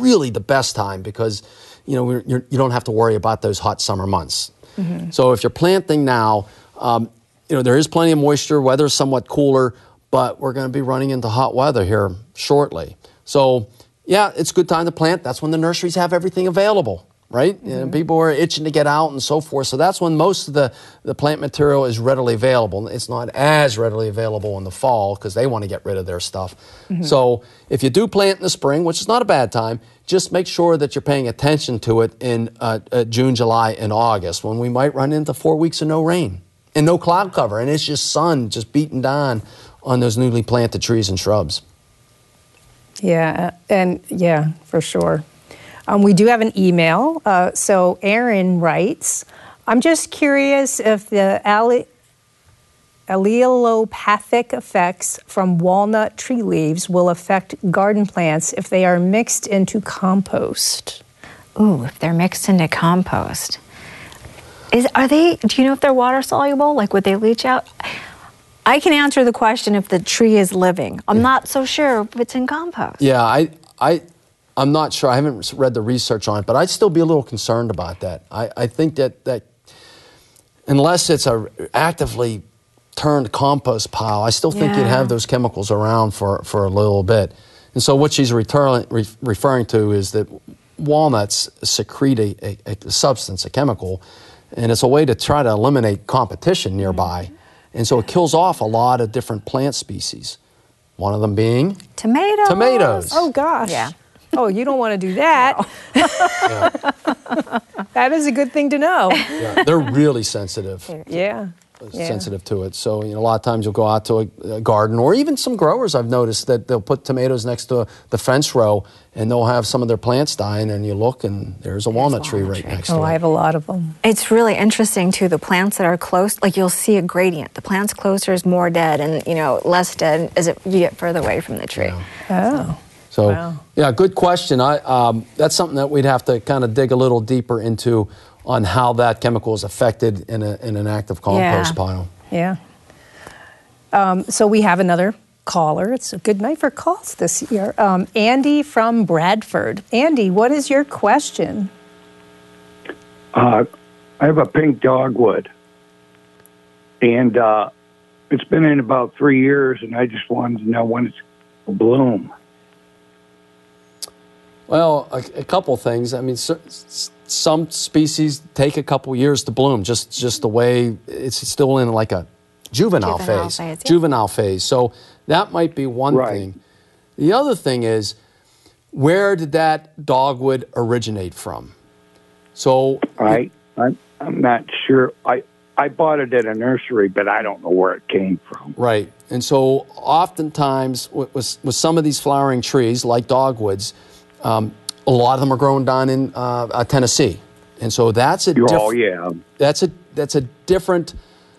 really the best time because, you don't have to worry about those hot summer months. Mm-hmm. So if you're planting now, there is plenty of moisture, weather's somewhat cooler, but we're going to be running into hot weather here shortly. So, yeah, it's a good time to plant. That's when the nurseries have everything available, right? Mm-hmm. And people are itching to get out and so forth. So that's when most of the plant material is readily available. It's not as readily available in the fall because they want to get rid of their stuff. Mm-hmm. So if you do plant in the spring, which is not a bad time, just make sure that you're paying attention to it in June, July, and August when we might run into 4 weeks of no rain and no cloud cover. And it's just sun just beating down on those newly planted trees and shrubs. Yeah, for sure. We do have an email. So Aaron writes, I'm just curious if the allelopathic effects from walnut tree leaves will affect garden plants if they are mixed into compost. Ooh, if they're mixed into compost. Do you know if they're water soluble? Like, would they leach out? I can answer the question if the tree is living. I'm not so sure if it's in compost. Yeah, I'm not sure. I haven't read the research on it, but I'd still be a little concerned about that. I think that unless it's a actively turned compost pile, I still think you'd have those chemicals around for a little bit. And so what she's referring to is that walnuts secrete a substance, a chemical, and it's a way to try to eliminate competition nearby. Mm-hmm. And so it kills off a lot of different plant species. One of them being? Tomatoes. Oh, gosh. Yeah. Oh, you don't want to do that. That is a good thing to know. Yeah, they're really sensitive. Sensitive to it. So, a lot of times you'll go out to a garden, or even some growers I've noticed that they'll put tomatoes next to the fence row, and they'll have some of their plants dying, and you look, and there's a walnut tree right next to it. Oh, I have a lot of them. It's really interesting, too. The plants that are close, like you'll see a gradient. The plants closer is more dead, and, less dead as you get further away from the tree. Yeah. So, good question. That's something that we'd have to kind of dig a little deeper into on how that chemical is affected in an active compost pile. Yeah. So we have another caller. It's a good night for calls this year. Andy from Bradford. Andy, what is your question? I have a pink dogwood, and it's been in about 3 years, and I just wanted to know when it's going to bloom. Well, a couple things. I mean, some species take a couple years to bloom, just the way it's still in like a juvenile phase. So that might be one thing. The other thing is, where did that dogwood originate from? So I'm not sure. I bought it at a nursery, but I don't know where it came from. Right. And so oftentimes with some of these flowering trees, like dogwoods, a lot of them are grown down in Tennessee, and so that's a different.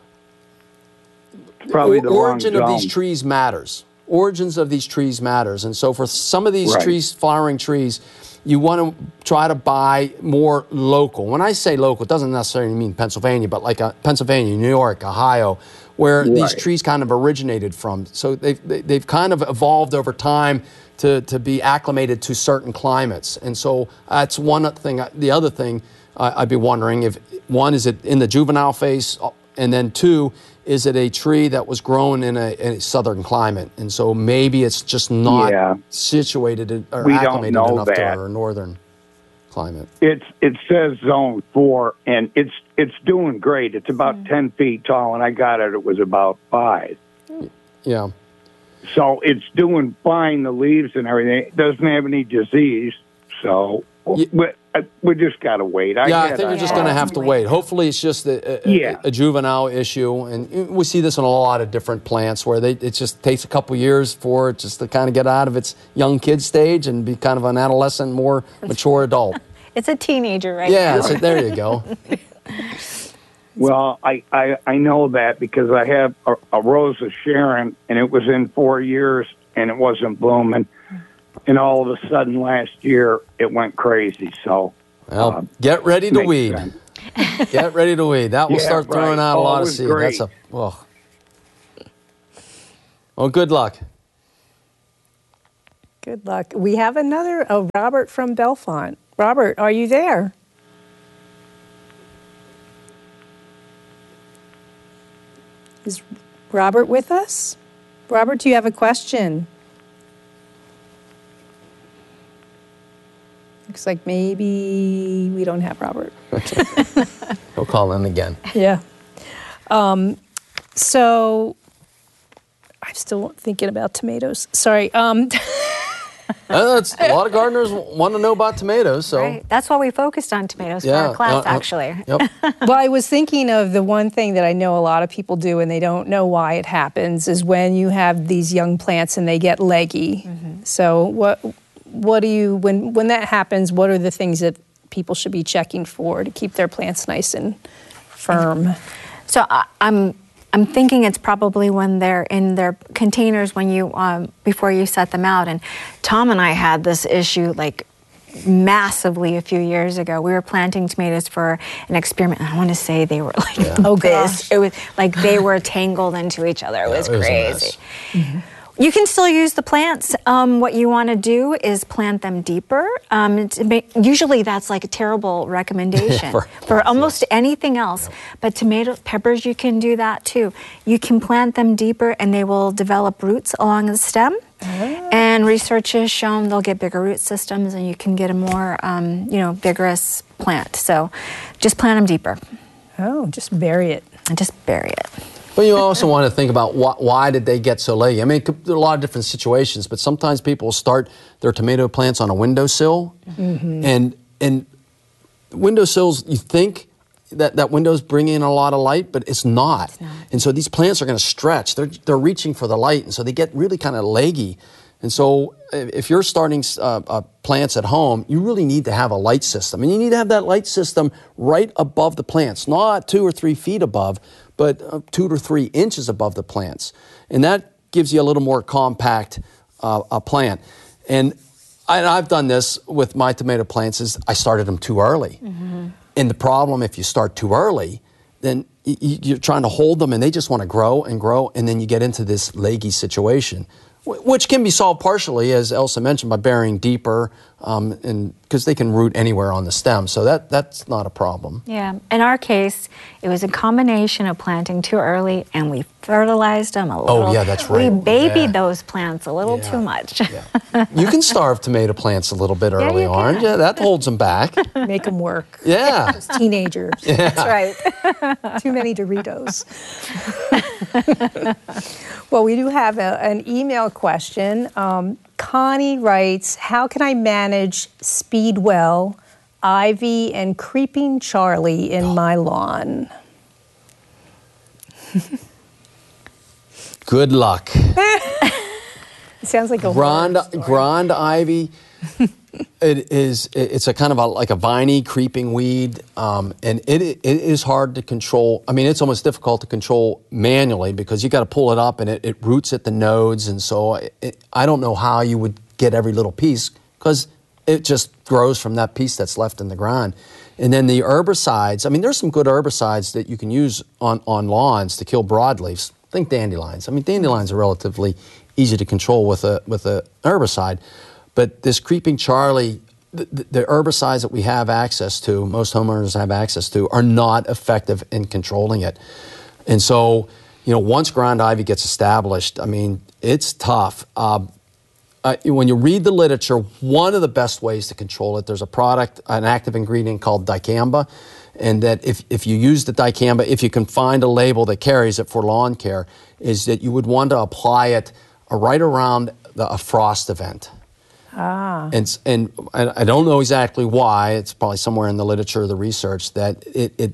Probably the origin wrong of these trees matters. Origins of these trees matters, and so for some of these trees, flowering trees, you want to try to buy more local. When I say local, it doesn't necessarily mean Pennsylvania, but like Pennsylvania, New York, Ohio, where these trees kind of originated from. So they've kind of evolved over time to be acclimated to certain climates. And so that's one thing. The other thing I'd be wondering if, one, is it in the juvenile phase? And then two, is it a tree that was grown in a southern climate? And so maybe it's just not situated or acclimated enough to our northern climate. It says zone 4, and it's doing great. It's about 10 feet tall, and I got it was about 5. Yeah. So it's doing fine, the leaves and everything. It doesn't have any disease, so we just got to wait. I think we're just going to have to wait. Hopefully it's just a juvenile issue, and we see this in a lot of different plants where it just takes a couple years for it just to kind of get out of its young kid stage and be kind of an adolescent, more mature adult. It's a teenager right now. Yeah, so there you go. Well, I know that because I have a Rose of Sharon, and it was in 4 years, and it wasn't blooming. And all of a sudden last year, it went crazy. So, get ready to weed. Get ready to weed. That will start throwing out a lot of seed. Great. Well, good luck. Good luck. We have another, Robert from Bellefonte. Robert, are you there? Is Robert with us? Robert, do you have a question? Looks like maybe we don't have Robert. He'll call in again. Yeah. So I'm still thinking about tomatoes. Sorry. That's, a lot of gardeners want to know about tomatoes. So Right. That's why we focused on tomatoes for our class, actually. Yep. Well, I was thinking of the one thing that I know a lot of people do and they don't know why it happens is when you have these young plants and they get leggy. Mm-hmm. So what do you, when that happens, what are the things that people should be checking for to keep their plants nice and firm? So I'm thinking it's probably when they're in their containers when you before you set them out. And Tom and I had this issue like massively a few years ago. We were planting tomatoes for an experiment. I want to say they were like Oh, this. gosh. It was like they were tangled into each other. It was it was a crazy. mess. You can still use the plants. What you want to do is plant them deeper. Usually that's like a terrible recommendation for almost anything else. But peppers, you can do that too. You can plant them deeper and they will develop roots along the stem. And research has shown they'll get bigger root systems and you can get a more vigorous plant. So just plant them deeper. Oh, just bury it. And just bury it. But you also want to think about why did they get so leggy? I mean, there are a lot of different situations, but sometimes people start their tomato plants on a windowsill, and windowsills, you think that window's bringing in a lot of light, but it's not. And so these plants are going to stretch. They're reaching for the light, and so they get really kind of leggy. And so if you're starting plants at home, you really need to have a light system. And you need to have that light system right above the plants, not 2 or 3 feet above, but 2 to 3 inches above the plants. And that gives you a little more compact plant. And I've done this with my tomato plants is I started them too early. And the problem, if you start too early, then you're trying to hold them and they just want to grow and grow, and then you get into this leggy situation, which can be solved partially, as Elsa mentioned, by burying deeper, and because they can root anywhere on the stem. So that's not a problem. Yeah. In our case, it was a combination of planting too early and we fertilized them a little. Oh, yeah, that's right. We babied those plants a little too much. Yeah. You can starve tomato plants a little bit early, orange. Yeah, that holds them back. Make them work. Yeah. Those teenagers. That's right. Too many Doritos. Well, we do have an email question. Connie writes, how can I manage speedwell, ivy, and creeping Charlie in my lawn? Good luck. It sounds like a Grand ivy. It's a kind of like a viney creeping weed, and it is hard to control. I mean, it's almost difficult to control manually because you got to pull it up and it roots at the nodes, and so I don't know how you would get every little piece because it just grows from that piece that's left in the ground. And then the herbicides. I mean, there's some good herbicides that you can use on lawns to kill broadleafs. Think dandelions. I mean, dandelions are relatively easy to control with a herbicide. But this creeping Charlie, the herbicides that we have access to, most homeowners have access to, are not effective in controlling it. And so, once ground ivy gets established, I mean, it's tough. When you read the literature, one of the best ways to control it, there's a product, an active ingredient called dicamba, and that if you use the dicamba, if you can find a label that carries it for lawn care, is that you would want to apply it right around a frost event. And I don't know exactly why. It's probably somewhere in the literature or the research that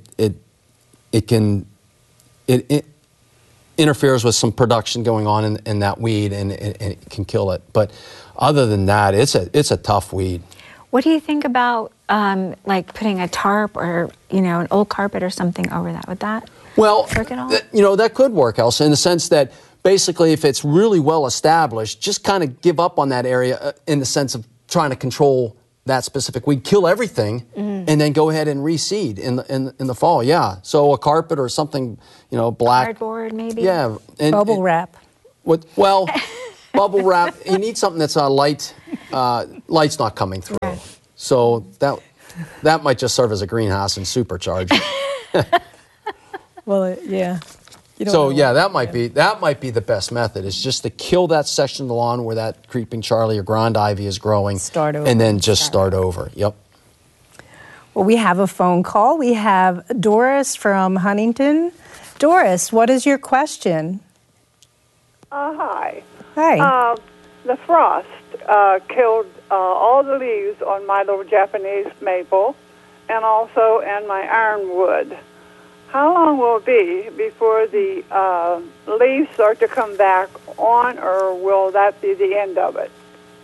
it interferes with some production going on in that weed and it can kill it. But other than that, it's a tough weed. What do you think about like putting a tarp or an old carpet or something over that? Would that work at all? That could work, Elsa, in the sense that basically, if it's really well established, just kind of give up on that area in the sense of trying to control that specific weed. Kill everything, and then go ahead and reseed in the fall. Yeah, so a carpet or something, black Cardboard, maybe. Yeah, Bubble wrap. Bubble wrap. You need something that's light light's not coming through. So that might just serve as a greenhouse and supercharge. Well, yeah. So yeah, that might be the best method, is just to kill that section of the lawn where that creeping Charlie or grand ivy is growing. Start over. And then just start over. Yep. Well, we have a phone call. We have Doris from Huntington. Doris, what is your question? Hi. Hi. The frost killed all the leaves on my little Japanese maple and also in my ironwood. How long will it be before the leaves start to come back on, or will that be the end of it?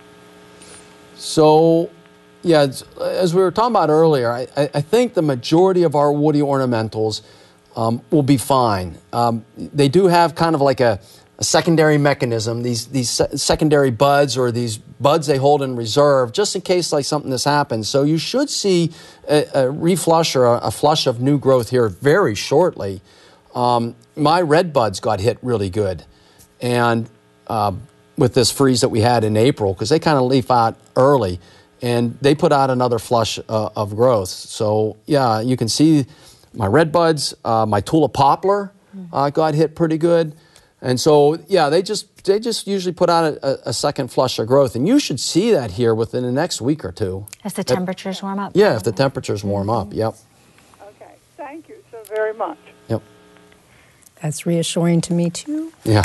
So, yeah, as we were talking about earlier, I think the majority of our woody ornamentals will be fine. They do have kind of like a secondary mechanism, these secondary buds, or these buds they hold in reserve just in case like something this happens. So you should see a reflush or a flush of new growth here very shortly. My red buds got hit really good, and with this freeze that we had in April, because they kind of leaf out early, and they put out another flush of growth. So yeah, you can see my red buds, my tulip poplar got hit pretty good. And so, yeah, they just usually put out a second flush of growth. And you should see that here within the next week or two. As the temperatures warm up? Yeah, if the temperatures warm up, yep. Okay, thank you so very much. Yep. That's reassuring to me, too. Yeah.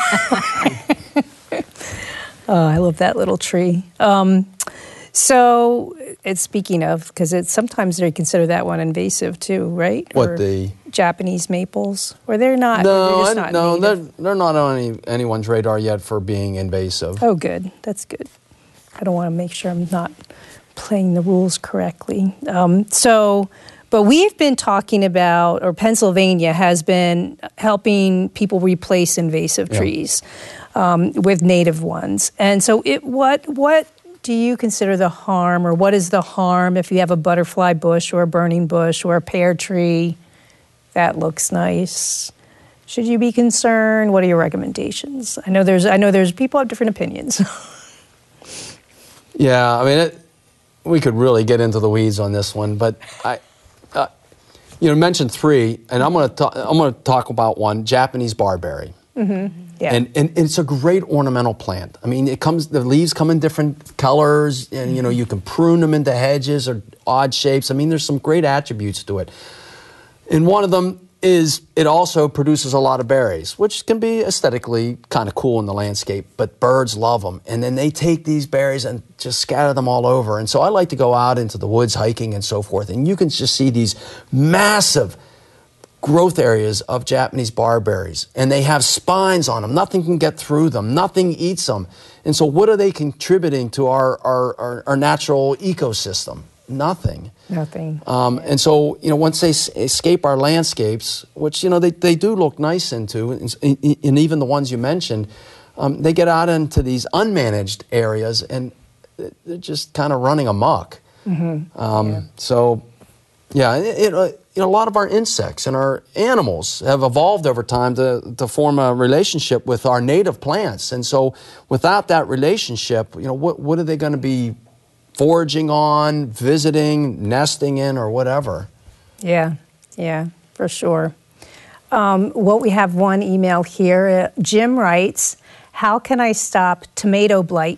I love that little tree. So, speaking of, because sometimes they consider that one invasive, too, right? What, the Japanese maples? Or they're not? No, native? they're not on anyone's radar yet for being invasive. Oh, good. That's good. I don't want to make sure I'm not playing the rules correctly. But we've been talking about, or Pennsylvania has been helping people replace invasive trees with native ones. And so what do you consider the harm, or what is the harm if you have a butterfly bush or a burning bush or a pear tree that looks nice? Should you be concerned? What are your recommendations? I know there's people have different opinions. Yeah, I mean, we could really get into the weeds on this one, but you mentioned three, and I'm going to talk about one, Japanese barberry. Mm-hmm. Yeah. And it's a great ornamental plant. I mean, the leaves come in different colors, and you can prune them into hedges or odd shapes. I mean, there's some great attributes to it. And one of them is it also produces a lot of berries, which can be aesthetically kind of cool in the landscape, but birds love them. And then they take these berries and just scatter them all over. And so I like to go out into the woods hiking and so forth, and you can just see these massive growth areas of Japanese barberries, and they have spines on them. Nothing can get through them. Nothing eats them. And so what are they contributing to our natural ecosystem? Nothing. And so, once they escape our landscapes, which, they do look nice and even the ones you mentioned, they get out into these unmanaged areas, and they're just kind of running amok. Mm-hmm. So, yeah, a lot of our insects and our animals have evolved over time to form a relationship with our native plants. And so without that relationship, what are they going to be foraging on, visiting, nesting in, or whatever? Yeah, for sure. We have one email here. Jim writes, how can I stop tomato blight,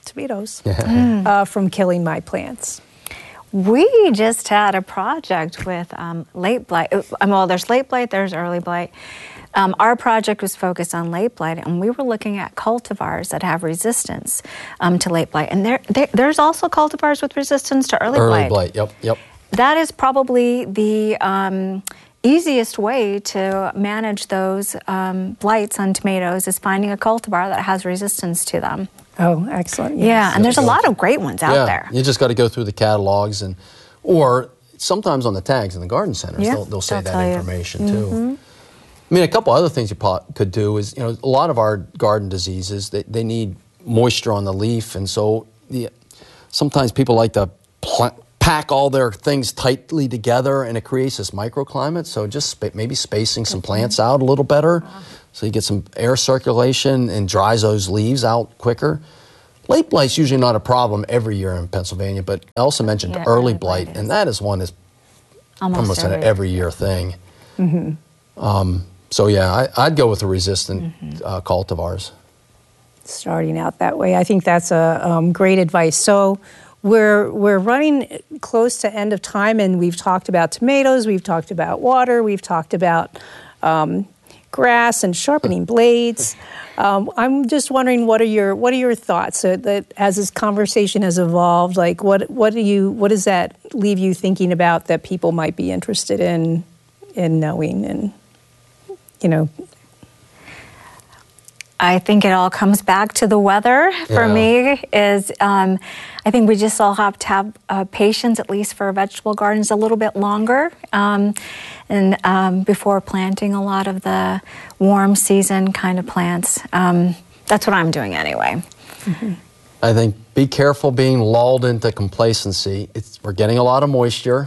from killing my plants? We just had a project with late blight. Well, there's late blight, there's early blight. Our project was focused on late blight, and we were looking at cultivars that have resistance to late blight. And there's also cultivars with resistance to early blight. Early blight, yep. That is probably the easiest way to manage those blights on tomatoes, is finding a cultivar that has resistance to them. Oh, excellent. Yes. Yeah, and there's a lot of great ones out there. You just got to go through the catalogs, or sometimes on the tags in the garden centers, they'll say that information too. Mm-hmm. I mean, a couple other things you could do is, a lot of our garden diseases, they need moisture on the leaf, and so sometimes people like to pack all their things tightly together, and it creates this microclimate. So just maybe spacing some plants out a little better, so you get some air circulation and dries those leaves out quicker. Late blight's usually not a problem every year in Pennsylvania, but Elsa mentioned Yeah, early early blight, blight and that is one that's almost an every year thing. So yeah, I'd go with the resistant cultivars. Starting out that way, I think that's a great advice. So we're running close to end of time, and we've talked about tomatoes, we've talked about water, we've talked about grass and sharpening blades. I'm just wondering, what are your thoughts? So that as this conversation has evolved, like what does that leave you thinking about that people might be interested in knowing, and I think it all comes back to the weather. For me, is I think we just all have to have patience, at least for vegetable gardens, a little bit longer, and before planting a lot of the warm season kind of plants. That's what I'm doing anyway. I think be careful being lulled into complacency. We're getting a lot of moisture,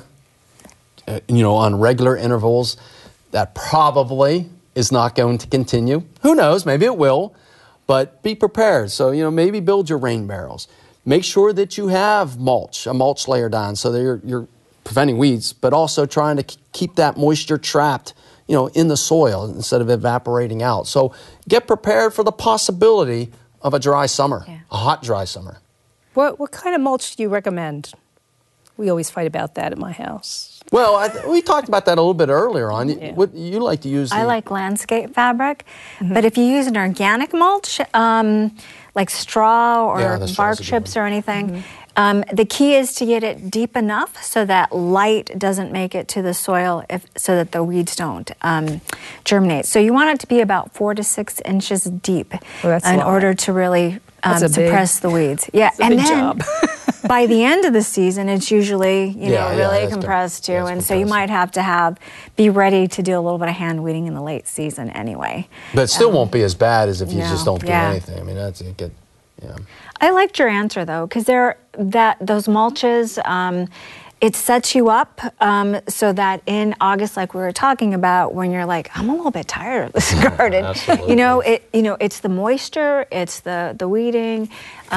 on regular intervals. That probably is not going to continue. Who knows? Maybe it will, but be prepared. So, maybe build your rain barrels. Make sure that you have a mulch layer down, so that you're preventing weeds, but also trying to keep that moisture trapped, in the soil instead of evaporating out. So get prepared for the possibility of a dry summer, a hot, dry summer. What kind of mulch do you recommend? We always fight about that at my house. Well, we talked about that a little bit earlier on. What you like to use? I like landscape fabric, but if you use an organic mulch, like straw or bark chips or anything, the key is to get it deep enough so that light doesn't make it to the soil, so that the weeds don't germinate. So you want it to be about 4 to 6 inches deep in order to really suppress the weeds. Yeah, and then job. By the end of the season, it's usually really compressed too, and so you might have to be ready to do a little bit of hand weeding in the late season anyway. But it still won't be as bad as if you just don't do anything. I mean, that's good. Yeah. I liked your answer though, because those mulches. It sets you up so that in August, like we were talking about, when you're like, I'm a little bit tired of this garden. It's the moisture, it's the weeding.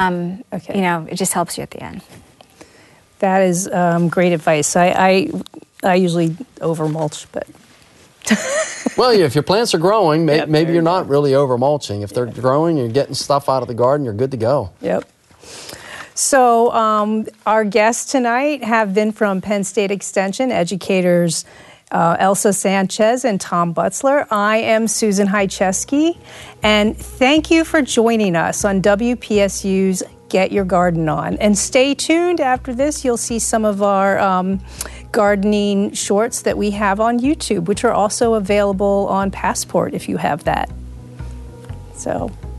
It just helps you at the end. That is great advice. I usually over mulch, but. Well, if your plants are growing, maybe you're not really over mulching. If they're growing, you're getting stuff out of the garden, you're good to go. Yep. So our guests tonight have been from Penn State Extension, educators Elsa Sanchez and Tom Butzler. I am Susan Hycheski, and thank you for joining us on WPSU's Get Your Garden On. And stay tuned. After this, you'll see some of our gardening shorts that we have on YouTube, which are also available on Passport if you have that. So